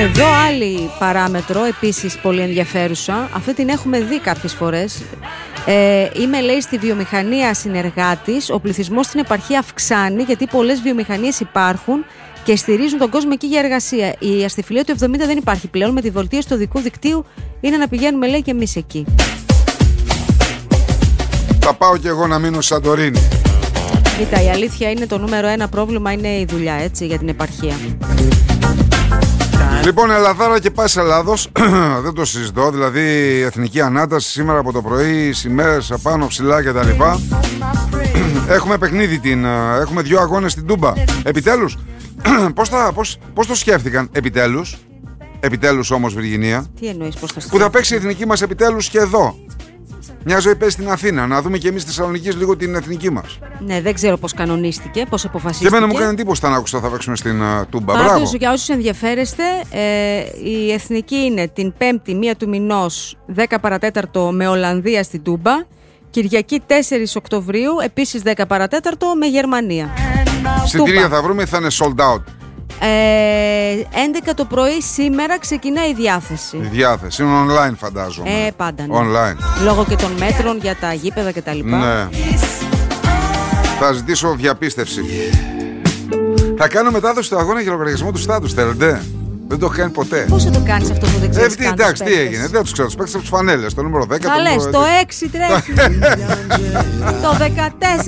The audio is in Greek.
Εδώ άλλη παράμετρο, επίσης πολύ ενδιαφέρουσα. Αυτή την έχουμε δει κάποιες φορές. Είμαι, λέει, στη βιομηχανία συνεργάτης. Ο πληθυσμός στην επαρχία αυξάνει γιατί πολλές βιομηχανίες υπάρχουν και στηρίζουν τον κόσμο εκεί για εργασία. Η αστιφιλία του 70 δεν υπάρχει πλέον. Με τη βελτίωση του οδικού δικτύου είναι να πηγαίνουμε, λέει, και εμείς εκεί. Θα πάω κι εγώ να μείνω στη Σαντορίνη. Κοίτα, η αλήθεια είναι το νούμερο ένα πρόβλημα είναι η δουλειά, έτσι, για την επαρχία. Λοιπόν, Ελλαδάρα και πας Ελλάδος, δεν το συζητώ. Δηλαδή, η Εθνική Ανάταση σήμερα από το πρωί, σημαίες απάνω ψηλά κτλ. Έχουμε παιχνίδι, έχουμε 2 αγώνες στην Τούμπα. Επιτέλους, πώς το σκέφτηκαν, επιτέλους όμως, Βυργινία. Τι εννοείς, πώς θα που θα παίξει η εθνική μας επιτέλους και εδώ. Μια ζωή παίζει στην Αθήνα. Να δούμε και εμείς στη Θεσσαλονίκη λίγο την εθνική μας. Ναι, δεν ξέρω πώς κανονίστηκε, πώς αποφασίστηκε. Και εμένα μου κάνει εντύπωση όταν άκουσα θα παίξουμε στην Τούμπα. Πάντως, για όσους ενδιαφέρεστε, η εθνική είναι την 5η 1 του μηνός 10 παρατέταρτο με Ολλανδία στην Τούμπα. Κυριακή 4 Οκτωβρίου, επίσης 10 παρατέταρτο με Γερμανία. Συντηρία θα βρούμε ή θα είναι sold out? 11 το πρωί σήμερα ξεκινάει η διάθεση. Η διάθεση είναι online, φαντάζομαι. Πάντα, ναι. Online. Λόγω και των μέτρων για τα γήπεδα και τα λοιπά. Ναι. Θα ζητήσω διαπίστευση. Θα κάνω μετάδοση του αγώνα για λογαριασμό του στάτους, θέλετε? Δεν το έχω κάνει ποτέ. Πώς θα το κάνεις αυτό που δεν ξέρεις? Εντάξει, τι έγινε? Δεν τους ξέρω. Τους παίξεις από τους φανέλες. Το νούμερο 10. Θα λες, το 6 τρέχει. Το 14.